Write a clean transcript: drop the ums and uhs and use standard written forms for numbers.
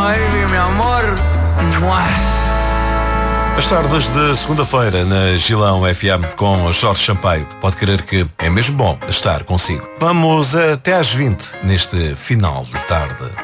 baby, meu amor. As tardes de segunda-feira na Gilão FM com Jorge Sampaio. Pode crer que é mesmo bom estar consigo. Vamos até às 20 neste final de tarde.